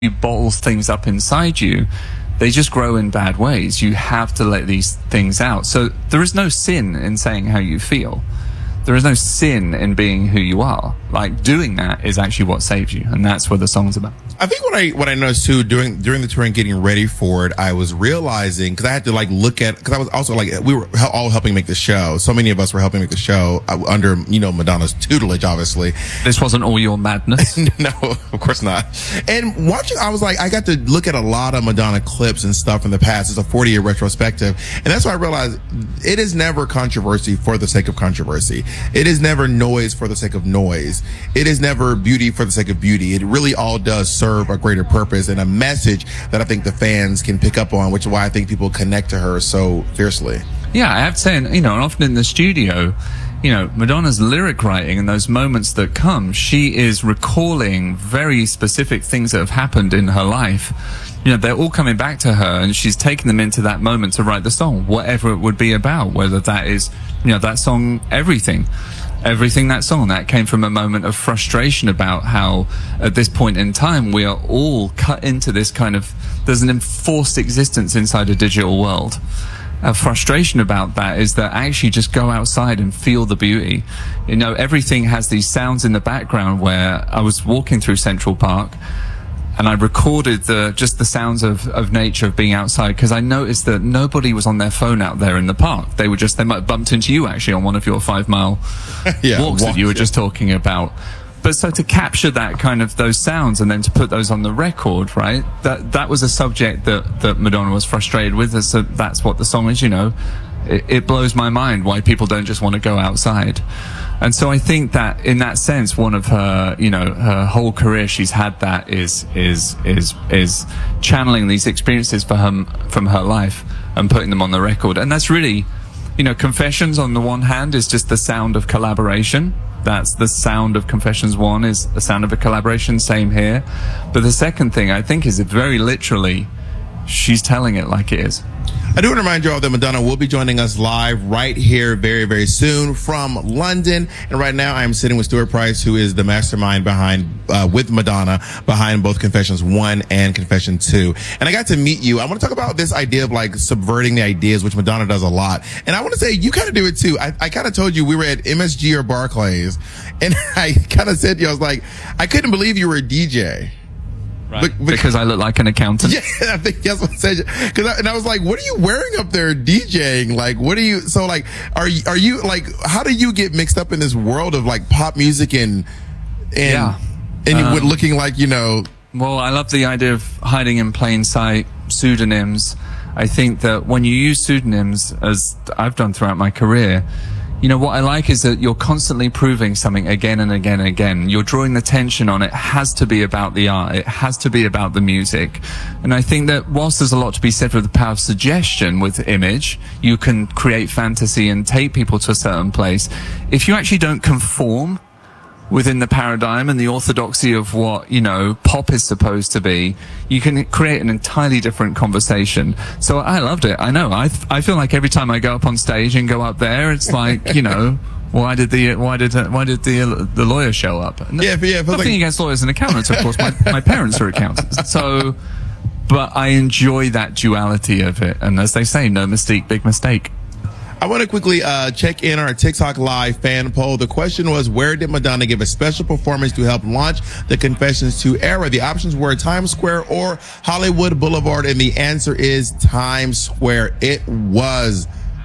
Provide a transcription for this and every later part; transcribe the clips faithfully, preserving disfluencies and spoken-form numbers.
you bottle things up inside you, they just grow in bad ways. You have to let these things out. So there is no sin in saying how you feel. There is no sin in being who you are. Like, doing that is actually what saves you, and that's what the song's about. I think what I what I noticed too during during the tour and getting ready for it, I was realizing, because I had to like look at, because I was also like, we were all helping make the show. So many of us were helping make the show uh, under, you know, Madonna's tutelage, obviously. This wasn't all your madness. No, of course not. And watching, I was like, I got to look at a lot of Madonna clips and stuff in the past. It's a forty year retrospective, and that's why I realized it is never controversy for the sake of controversy. It is never noise for the sake of noise. It is never beauty for the sake of beauty. It really all does serve a greater purpose and a message that I think the fans can pick up on, which is why I think people connect to her so fiercely. Yeah, I have to say, you know, and often in the studio, you know, Madonna's lyric writing and those moments that come, she is recalling very specific things that have happened in her life. You know, they're all coming back to her, and she's taking them into that moment to write the song, whatever it would be about, whether that is, you know, that song, Everything. Everything, that song, that came from a moment of frustration about how, at this point in time, we are all cut into this kind of, there's an enforced existence inside a digital world. A frustration about that is that actually just go outside and feel the beauty. You know, Everything has these sounds in the background where I was walking through Central Park, and I recorded the just the sounds of, of nature, of being outside, because I noticed that nobody was on their phone out there in the park. They were just, they might have bumped into you actually on one of your five mile yeah, walks walk, that you were yeah. just talking about. But so to capture that kind of, those sounds, and then to put those on the record, right? That that was a subject that, that Madonna was frustrated with. So that's what the song is, you know. It, it blows my mind why people don't just want to go outside. And so I think that in that sense, one of her, you know, her whole career, she's had that is, is, is, is channeling these experiences for her, from her life and putting them on the record. And that's really, you know, Confessions on the one hand is just the sound of collaboration. That's the sound of Confessions one, is the sound of a collaboration, same here. But the second thing I think is it very literally, she's telling it like it is. I do want to remind you all that Madonna will be joining us live right here very, very soon from London. And right now I'm sitting with Stuart Price, who is the mastermind behind, uh, with Madonna, behind both Confessions one and Confession two. And I got to meet you. I want to talk about this idea of like subverting the ideas, which Madonna does a lot. And I want to say you kind of do it too. I, I kind of told you we were at M S G or Barclays, and I kind of said to you, I was like, I couldn't believe you were a D J. Right. But, because I look like an accountant. Yeah, I think that's what I said. Cause I, and I was like, what are you wearing up there DJing? Like, what are you, so like, are you, are you like, how do you get mixed up in this world of like pop music and, and, yeah. and um, you looking like, you know. Well, I love the idea of hiding in plain sight, pseudonyms. I think that when you use pseudonyms, as I've done throughout my career, you know, what I like is that you're constantly proving something again and again and again. You're drawing the tension on it has to be about the art. It has to be about the music. And I think that whilst there's a lot to be said for the power of suggestion with image, you can create fantasy and take people to a certain place. If you actually don't conform within the paradigm and the orthodoxy of what, you know, pop is supposed to be, you can create an entirely different conversation. So I loved it. I know. I I feel like every time I go up on stage and go up there, it's like, you know, why did the why did why did the the lawyer show up? Yeah, yeah. Nothing like against lawyers and accountants, of course. My my parents are accountants, so. But I enjoy that duality of it, and as they say, no mystique, big mistake. I want to quickly uh, check in our TikTok Live fan poll. The question was, where did Madonna give a special performance to help launch the Confessions two era? The options were Times Square or Hollywood Boulevard, and the answer is Times Square. It was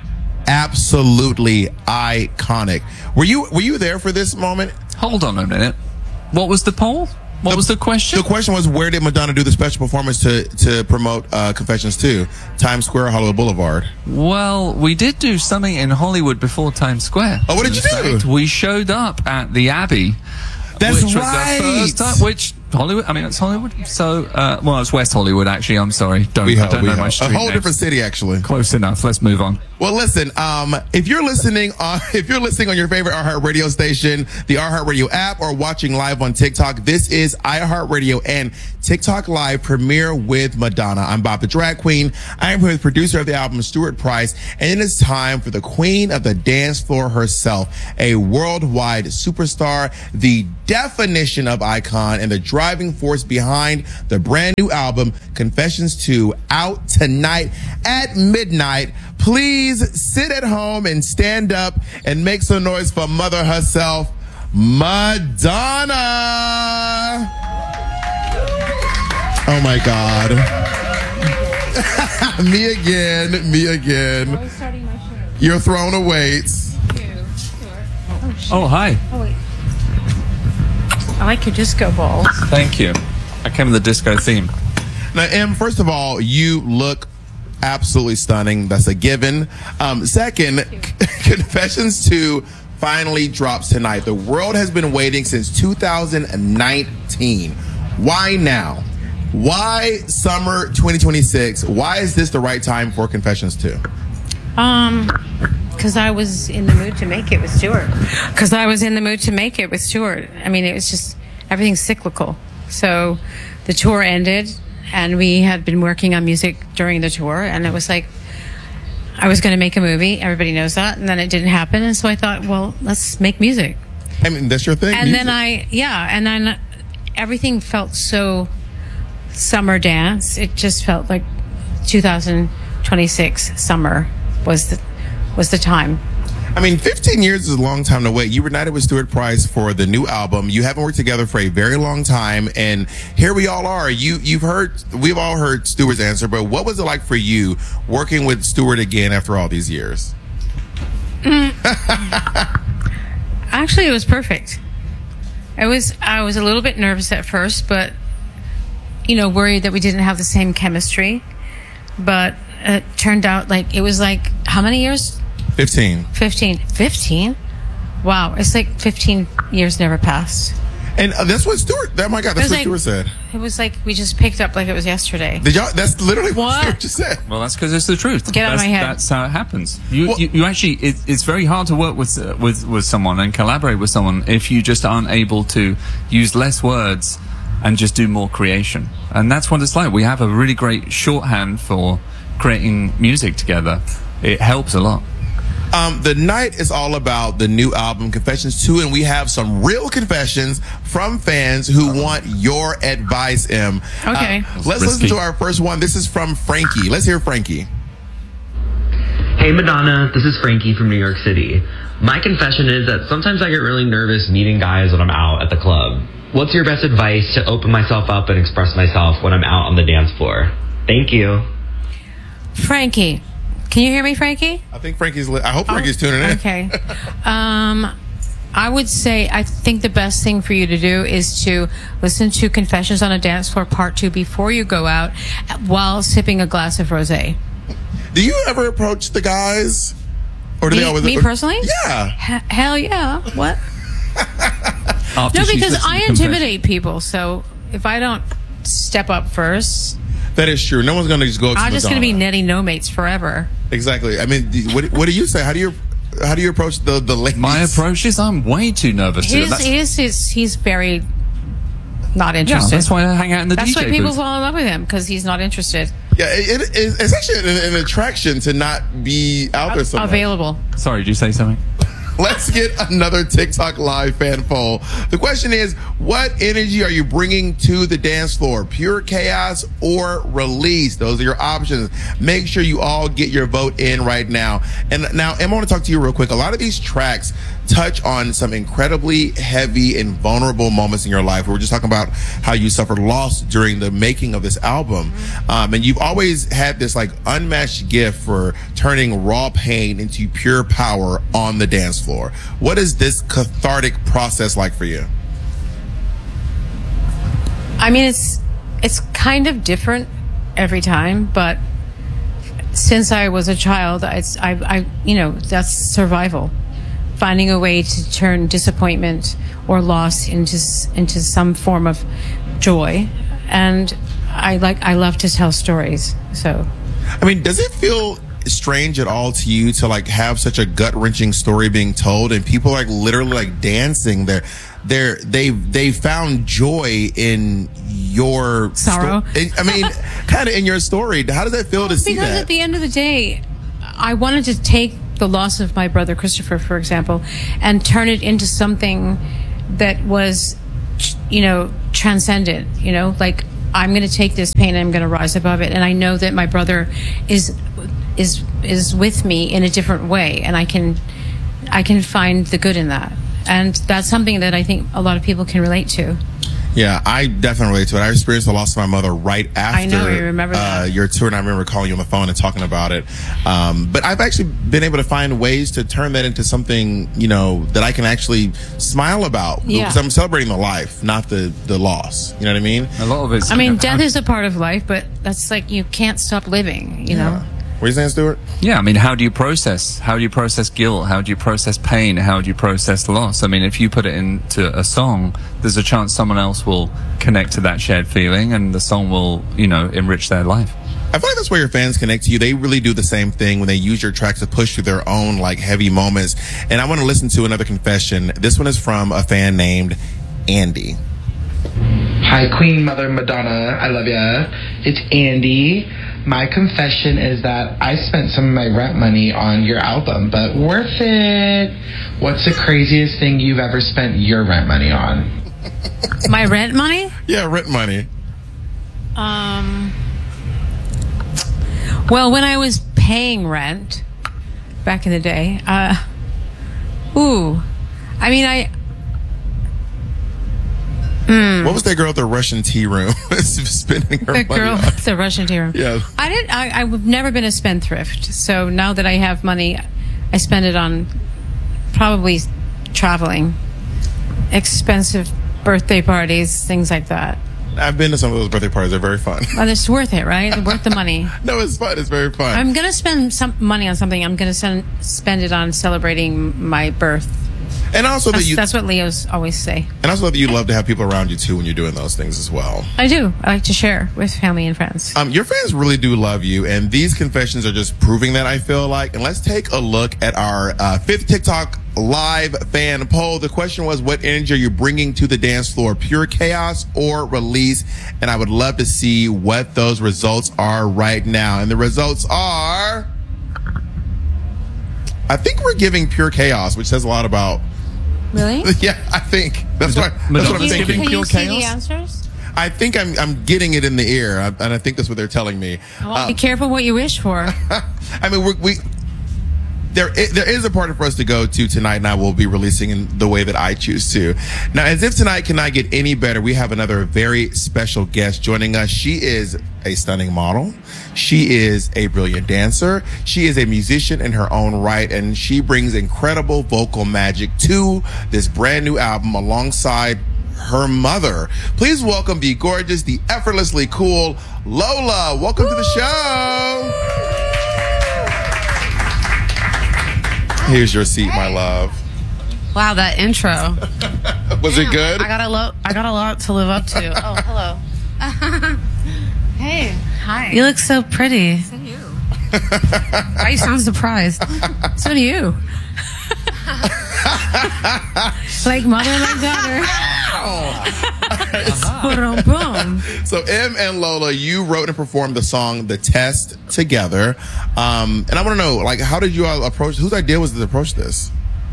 absolutely iconic. Were you were you there for this moment? Hold on a minute. What was the poll? What the, was the question? The question was, where did Madonna do the special performance to to promote uh, Confessions two? Times Square or Hollywood Boulevard? Well, we did do something in Hollywood before Times Square. Oh, what did you do? Fact, we showed up at the Abbey. That's which right. Was the first time, which Hollywood? I mean, it's Hollywood. So, uh, well, it's West Hollywood. Actually, I'm sorry. Don't we I don't know help. my street A whole names. different city, actually. Close enough. Let's move on. Well, listen. Um, if you're listening on, if you're listening on your favorite iHeartRadio station, the iHeartRadio app, or watching live on TikTok, this is iHeartRadio and TikTok Live Premiere with Madonna. I'm Bob the Drag Queen. I am here with producer of the album, Stuart Price, and it is time for the queen of the dance floor herself, a worldwide superstar, the definition of icon, and the driving force behind the brand new album, Confessions two, out tonight at midnight. Please sit at home and stand up and make some noise for mother herself, Madonna. Oh my God. me again, me again. You're throwing a weights. Oh, oh, hi. Oh, wait. I like your disco balls. Thank you. I came with the disco theme. Now, Em, first of all, you look absolutely stunning. That's a given. Um, second, Confessions two finally drops tonight. The world has been waiting since two thousand nineteen. Why now? Why summer twenty twenty-six? Why is this the right time for Confessions two? Um, because I was in the mood to make it with Stuart. Because I was in the mood to make it with Stuart. I mean, it was just, everything's cyclical. So the tour ended, and we had been working on music during the tour, and it was like, I was going to make a movie. Everybody knows that. And then it didn't happen. And so I thought, well, let's make music. I mean, that's your thing. And music. then I, yeah, and then everything felt so summer dance. It just felt like two thousand twenty-six summer was the was the time. I mean, fifteen years is a long time to wait. You were united with Stuart Price for the new album. You haven't worked together for a very long time, and here we all are. You, you've heard, we've all heard Stuart's answer, but what was it like for you working with Stuart again after all these years? Mm. Actually, it was perfect. It was. I was a little bit nervous at first, but you know, worried that we didn't have the same chemistry. But it turned out like it was like how many years? Fifteen. Fifteen. Fifteen. Wow, it's like fifteen years never passed. And uh, that's what Stuart. Oh my God, that's what like, Stuart said. It was like we just picked up like it was yesterday. Did y'all? That's literally what, What? Stuart just said. Well, that's because it's the truth. Get out of that's, my head. That's how it happens. You, Well- you, you actually, it, it's very hard to work with, uh, with, with someone and collaborate with someone if you just aren't able to use less words and just do more creation. And that's what it's like. We have a really great shorthand for creating music together. It helps a lot. Um, the night is all about the new album, Confessions two, and we have some real confessions from fans who want your advice, Em. Okay. Uh, let's Risky. listen to our first one. This is from Frankie. Let's hear Frankie. Hey Madonna, this is Frankie from New York City. My confession is that sometimes I get really nervous meeting guys when I'm out at the club. What's your best advice to open myself up and express myself when I'm out on the dance floor? Thank you. Frankie, can you hear me, Frankie? I think Frankie's. Li- I hope Frankie's tuning in. Okay. Um, I would say I think the best thing for you to do is to listen to Confessions on a Dance Floor Part Two before you go out, while sipping a glass of rosé. Do you ever approach the guys, or do Me, they always? me or- personally? Yeah. H- hell yeah! What? After No, she's because listened to I Confession. intimidate people. So if I don't step up first, That is true. No one's going to just go. To I'm just going to be Madonna. netting no mates forever. Exactly. I mean, do- what, what do you say? How do you how do you approach the the ladies? My approach is I'm way too nervous to. He's, That's, he's, he's, he's very not yeah, interested. that's why I hang out in the That's D J why people booth. fall in love with him, because he's not interested. Yeah, it, it, it's actually an, an attraction to not be out there so much. Available. Sorry, did you say something? Let's get another TikTok live fan poll. The question is, what energy are you bringing to the dance floor? Pure chaos or release? Those are your options. Make sure you all get your vote in right now. And now, Emma, I want to talk to you real quick. A lot of these tracks touch on some incredibly heavy and vulnerable moments in your life. We were just talking about how you suffered loss during the making of this album. Um, and you've always had this like unmatched gift for turning raw pain into pure power on the dance floor. What is this cathartic process like for you? I mean, it's it's kind of different every time, but since I was a child, it's, I, I, you know, that's survival. Finding a way to turn disappointment or loss into s- into some form of joy, and I like I love to tell stories. So, I mean, does it feel strange at all to you to like have such a gut wrenching story being told and people like literally like dancing there? They're they they found joy in your Sorrow. sto- in- I mean, kind of in your story. How does that feel to see because that? at the end of the day, I wanted to take the loss of my brother Christopher, for example, and turn it into something that was ch- you know, transcendent, you know, like I'm going to take this pain and I'm going to rise above it. And I know that my brother is, is, is with me in a different way. And I can, I can find the good in that. And that's something that I think a lot of people can relate to. Yeah, I definitely relate to it. I experienced the loss of my mother right after I know, you remember that. Uh, your tour, and I remember calling you on the phone and talking about it. Um, but I've actually been able to find ways to turn that into something, you know, that I can actually smile about. Yeah. Because I'm celebrating the life, not the, the loss. You know what I mean? A lot of it's. I mean, death is a part of life, but that's like you can't stop living, you know? What are you saying, Stuart? Yeah, I mean, how do you process? How do you process guilt? How do you process pain? How do you process loss? I mean, if you put it into a song, there's a chance someone else will connect to that shared feeling, and the song will, you know, enrich their life. I feel like that's where your fans connect to you. They really do the same thing when they use your tracks to push through their own, like, heavy moments. And I want to listen to another confession. This one is from a fan named Andy. Hi, Queen Mother Madonna. I love ya. It's Andy. My confession is that I spent some of my rent money on your album, but worth it. What's the craziest thing you've ever spent your rent money on? My rent money? Yeah, rent money. Um. Well, when I was paying rent back in the day, uh, ooh, I mean, I. Mm. What was that girl at the Russian tea room spending her The money girl on? at the Russian tea room. Yeah. I didn't. I, I've never been a spendthrift. So now that I have money, I spend it on probably traveling, expensive birthday parties, things like that. I've been to some of those birthday parties. They're very fun. Well, it's worth it, right? It's worth the money. No, it's fun. It's very fun. I'm gonna spend some money on something. I'm gonna spend spend it on celebrating my birth. and also that That's, you that's what Leos always say. and also that you love to have people around you too when you're doing those things as well. I do. I like to share with family and friends. Um, your fans really do love you, and these confessions are just proving that, I feel like. And let's take a look at our uh, fifth TikTok live fan poll. The question was, what energy are you bringing to the dance floor? Pure chaos or release? And I would love to see what those results are right now. And the results are, I think we're giving pure chaos, which says a lot about. Really? Yeah, I think that's what, that's Madonna, what I'm you thinking. giving Can pure you see chaos? the answers? I think I'm I'm getting it in the ear, and I think that's what they're telling me. Well, Uh, be careful what you wish for. I mean, we're, we there i- there is a party for us to go to tonight, and I will be releasing in the way that I choose to. Now, as if tonight cannot get any better, we have another very special guest joining us. She is a stunning model. She is a brilliant dancer. She is a musician in her own right, and she brings incredible vocal magic to this brand new album alongside her mother. Please welcome the gorgeous, the effortlessly cool Lola. Welcome to the show. Here's your seat, my love. Wow, that intro. Was it good? I got a lot. I got a lot to live up to. Oh, hello. Hey. Hi. You look so pretty. So do you. Why you sound surprised? So do you. Like mother, like daughter. Boom, boom. So M and Lola, you wrote and performed the song "The Test" together, um, and I want to know, like, how did you all approach? Whose idea was to approach this?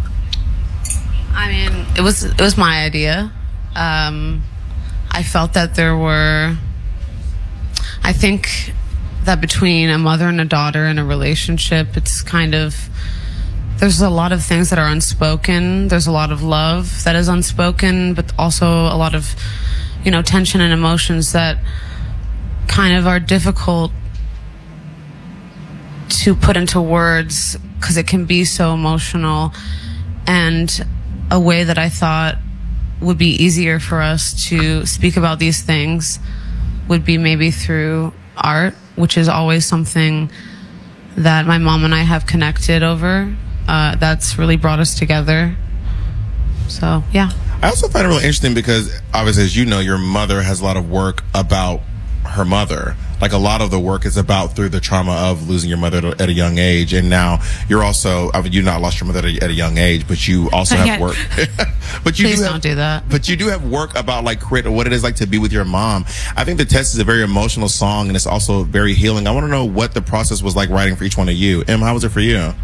I mean, it was it was my idea. Um, I felt that there were. I think that between a mother and a daughter in a relationship, it's kind of. There's a lot of things that are unspoken. There's a lot of love that is unspoken, but also a lot of, you know, tension and emotions that kind of are difficult to put into words because it can be so emotional. And a way that I thought would be easier for us to speak about these things would be maybe through art, which is always something that my mom and I have connected over. Uh, that's really brought us together. So, yeah. I also find it really interesting because, obviously, as you know, your mother has a lot of work about her mother. Like, a lot of the work is about through the trauma of losing your mother at a young age. And now you're also, I mean, you not lost your mother at a young age, but you also Not have yet. work. But you Please do don't have, do that. But you do have work about, like, crit, what it is like to be with your mom. I think The Test is a very emotional song, and it's also very healing. I want to know what the process was like writing for each one of you. Em, how was it for you?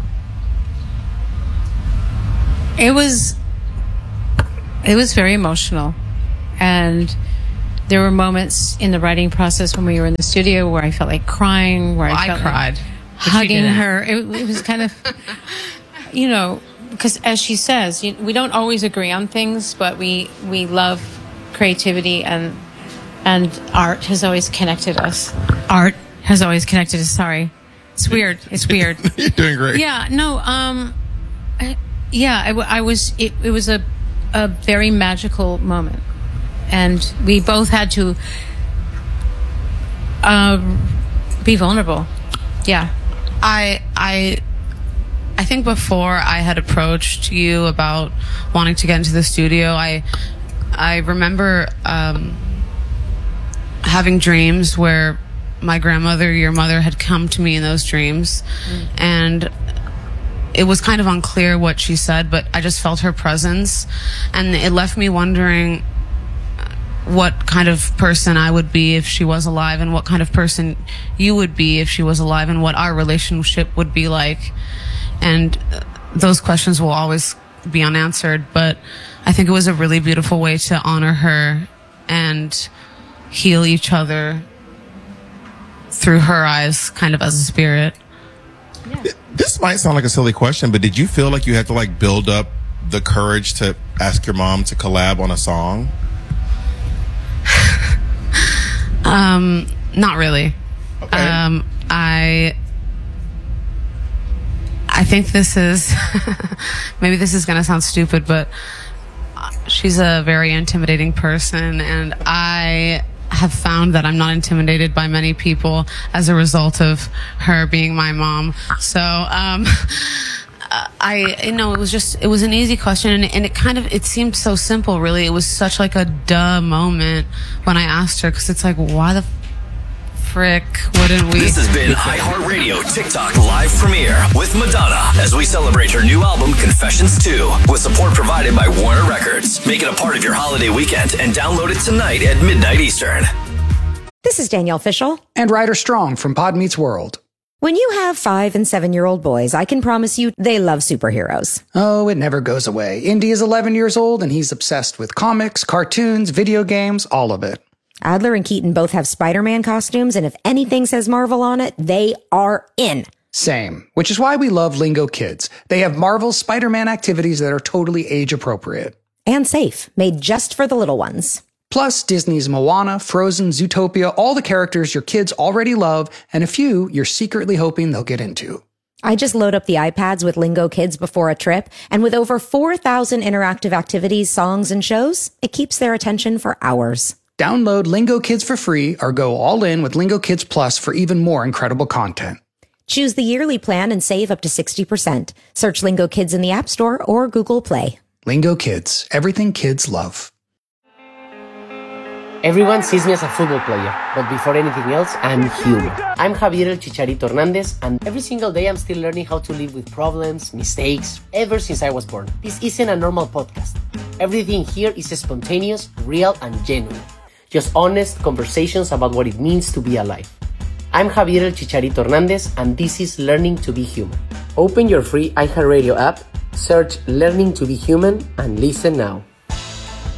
It was, it was very emotional, And there were moments in the writing process when we were in the studio where I felt like crying, where Well, I I felt cried. like But you hugging didn't. her. It, it was kind of, you know, because as she says, you, we don't always agree on things, but we we love creativity, and and art has always connected us. Art has always connected us. Sorry, it's weird. It's weird. You're doing great. Yeah. No. Um. I- Yeah. I, w- I was. It, it was a a very magical moment, and we both had to uh, be vulnerable. Yeah. I I I think before I had approached you about wanting to get into the studio, I I remember um, having dreams where my grandmother, your mother, had come to me in those dreams, mm. and it was kind of unclear what she said, but I just felt her presence, and it left me wondering what kind of person I would be if she was alive, and what kind of person you would be if she was alive, and what our relationship would be like. And those questions will always be unanswered, but I think it was a really beautiful way to honor her and heal each other through her eyes, kind of as a spirit. Yeah. This might sound like a silly question, but did you feel like you had to like build up the courage to ask your mom to collab on a song? Um, not really. Okay. Um, I, I think this is, maybe this is going to sound stupid, but she's a very intimidating person, and I have found that I'm not intimidated by many people as a result of her being my mom. So, um, I, you know, it was just, it was an easy question, and, and it kind of, it seemed so simple, really. It was such like a duh moment when I asked her, because it's like, why the frick wouldn't we? This has been iHeartRadio TikTok live premiere with Madonna as we celebrate her new album Confessions two, with support provided by Warner Records. Make it a part of your holiday weekend and download it tonight at midnight Eastern. This is Danielle Fishel and Ryder Strong from Pod Meets World. When you have five and seven-year-old boys, I can promise you they love superheroes. Oh, it never goes away. Indy is eleven years old, and he's obsessed with comics, cartoons, video games, all of it. Adler and Keaton both have Spider-Man costumes, and if anything says Marvel on it, they are in. Same, which is why we love Lingo Kids. They have Marvel's Spider-Man activities that are totally age-appropriate. And safe, made just for the little ones. Plus, Disney's Moana, Frozen, Zootopia, all the characters your kids already love, and a few you're secretly hoping they'll get into. I just load up the iPads with Lingo Kids before a trip, and with over four thousand interactive activities, songs, and shows, it keeps their attention for hours. Download Lingo Kids for free or go all in with Lingo Kids Plus for even more incredible content. Choose the yearly plan and save up to sixty percent. Search Lingo Kids in the App Store or Google Play. Lingo Kids, everything kids love. Everyone sees me as a football player, but before anything else, I'm human. I'm Javier El Chicharito Hernandez, and every single day I'm still learning how to live with problems, mistakes, ever since I was born. This isn't a normal podcast. Everything here is spontaneous, real, and genuine. Just honest conversations about what it means to be alive. I'm Javier El Chicharito Hernandez, and this is Learning to be Human. Open your free iHeartRadio app, search Learning to be Human, and listen now.